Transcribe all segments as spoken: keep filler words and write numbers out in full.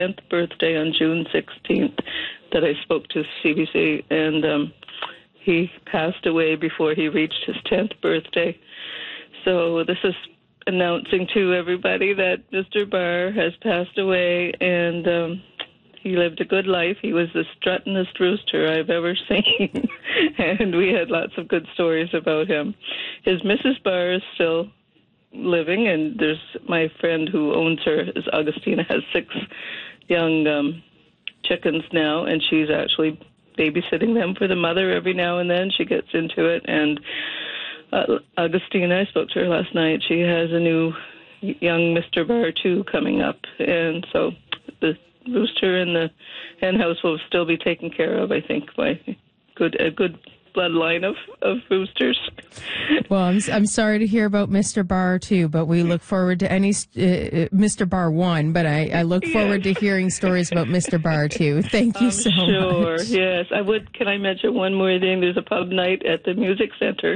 tenth birthday on June sixteenth that I spoke to C B C, and um, he passed away before he reached his tenth birthday. So this is announcing to everybody that Mister Barr has passed away, and um, he lived a good life. He was the struttingest rooster I've ever seen, and we had lots of good stories about him. His Missus Barr is still living, and there's my friend who owns her, is Augustina, has six young um, chickens now, and she's actually babysitting them for the mother every now and then. She gets into it, and uh, Augustina, I spoke to her last night, she has a new young Mister Barr too coming up, and so the rooster and the hen house will still be taken care of, I think, by good a good bloodline of, of roosters. Well, I'm, I'm sorry to hear about Mister Barr too, but we look forward to any uh, Mister Barr one, but I, I look forward yes. to hearing stories about Mister Barr too. Thank you I'm so sure. much. Yes, I would. Can I mention one more thing? There's a pub night at the Music Center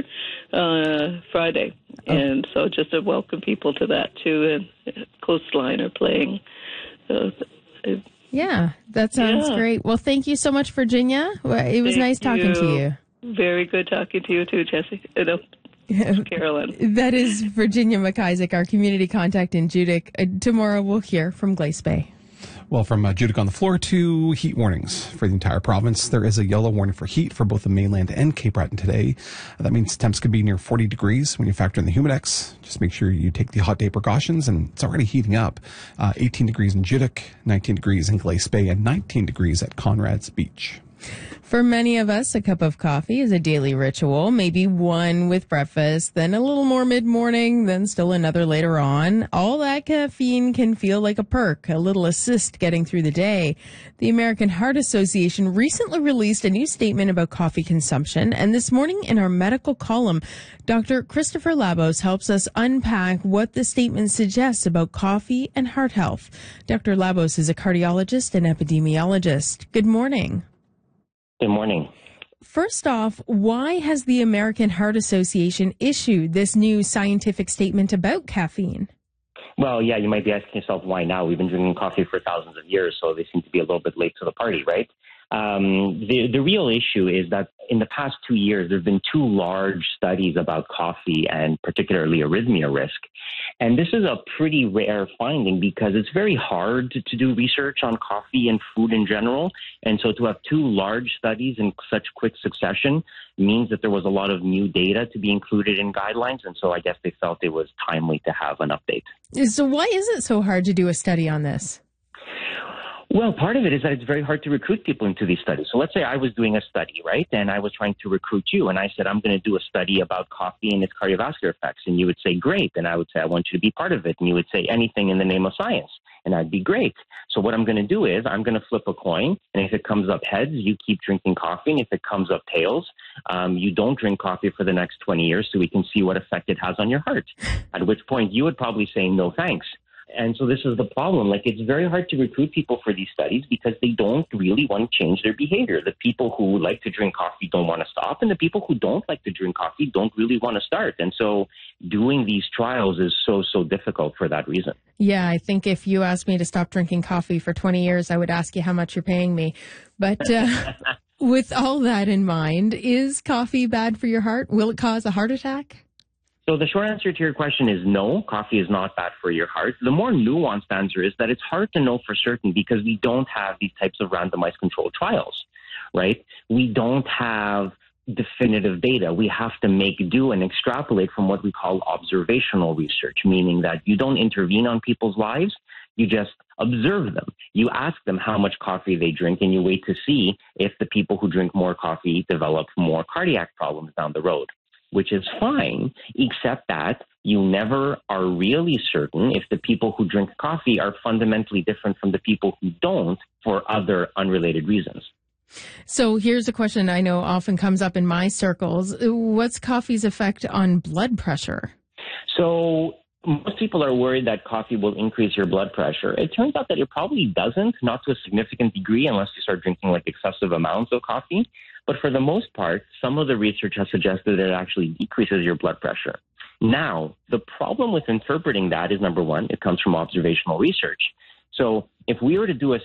uh, Friday, oh. and so just to welcome people to that too. And Coastline are playing. So, it, yeah, that sounds yeah. great. Well, thank you so much, Virginia. It was thank nice talking you. to you. Very good talking to you too, Jesse. Uh, no, Carolyn. That is Virginia McIsaac, our community contact in Judique. Uh, tomorrow we'll hear from Glace Bay. Well, from uh, Judique on the floor to heat warnings for the entire province. There is a yellow warning for heat for both the mainland and Cape Breton today. Uh, that means temps could be near forty degrees when you factor in the humidex. Just make sure you take the hot day precautions, and it's already heating up. Uh, eighteen degrees in Judique, nineteen degrees in Glace Bay, and nineteen degrees at Conrad's Beach. For many of us, a cup of coffee is a daily ritual, maybe one with breakfast, then a little more mid-morning, then still another later on. All that caffeine can feel like a perk, a little assist getting through the day. The American Heart Association recently released a new statement about coffee consumption, and this morning in our medical column, Doctor Christopher Labos helps us unpack what the statement suggests about coffee and heart health. Doctor Labos is a cardiologist and epidemiologist. Good morning. Good morning. First off, why has the American Heart Association issued this new scientific statement about caffeine? Well, yeah, you might be asking yourself, why now? We've been drinking coffee for thousands of years, so they seem to be a little bit late to the party, right? Um, the, the real issue is that in the past two years, there have been two large studies about coffee and particularly arrhythmia risk. And this is a pretty rare finding because it's very hard to, to do research on coffee and food in general. And so to have two large studies in such quick succession means that there was a lot of new data to be included in guidelines. And so I guess they felt it was timely to have an update. So why is it so hard to do a study on this? Well, part of it is that it's very hard to recruit people into these studies. So let's say I was doing a study, right? And I was trying to recruit you. And I said, I'm going to do a study about coffee and its cardiovascular effects. And you would say, great. And I would say, I want you to be part of it. And you would say anything in the name of science. And I'd be great. So what I'm going to do is I'm going to flip a coin. And if it comes up heads, you keep drinking coffee. And if it comes up tails, um, you don't drink coffee for the next twenty years so we can see what effect it has on your heart. At which point you would probably say, no, thanks. And so this is the problem. Like, it's very hard to recruit people for these studies because they don't really want to change their behavior. The people who like to drink coffee don't want to stop, and the people who don't like to drink coffee don't really want to start. And so doing these trials is so, so difficult for that reason. Yeah, I think if you asked me to stop drinking coffee for twenty years, I would ask you how much you're paying me. But uh, with all that in mind, is coffee bad for your heart? Will it cause a heart attack? So the short answer to your question is no, coffee is not bad for your heart. The more nuanced answer is that it's hard to know for certain because we don't have these types of randomized controlled trials, right? We don't have definitive data. We have to make do and extrapolate from what we call observational research, meaning that you don't intervene on people's lives. You just observe them. You ask them how much coffee they drink, and you wait to see if the people who drink more coffee develop more cardiac problems down the road, which is fine, except that you never are really certain if the people who drink coffee are fundamentally different from the people who don't for other unrelated reasons. So here's a question I know often comes up in my circles. What's coffee's effect on blood pressure? So most people are worried that coffee will increase your blood pressure. It turns out that it probably doesn't, not to a significant degree, unless you start drinking like excessive amounts of coffee. But for the most part, some of the research has suggested that it actually decreases your blood pressure. Now, the problem with interpreting that is, number one, it comes from observational research. So if we were to do a